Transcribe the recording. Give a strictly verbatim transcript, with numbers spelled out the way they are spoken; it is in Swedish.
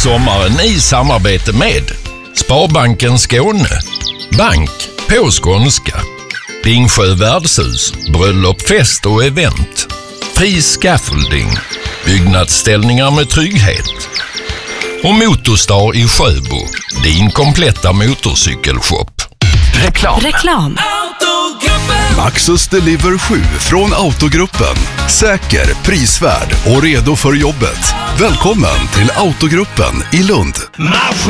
sommaren i samarbete med Sparbanken Skåne, bank på skånska, Ringsjö värdshus, bröllop, fest och event, Fri Scaffolding, byggnadsställningar med trygghet och Motorstar i Sjöbo, din kompletta motorcykelshop. Reklam. Reklam. Maxus Deliver sju från Autogruppen. Säker, prisvärd och redo för jobbet. Välkommen till Autogruppen i Lund.